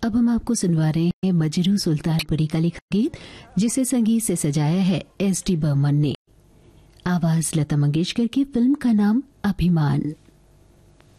अब हम आपको सुनवा रहे हैं मजरू सुल्तानपुरी का लिखा गीत, जिसे संगीत से सजाया है एस डी बर्मन ने। आवाज लता मंगेशकर की, फिल्म का नाम अभिमान।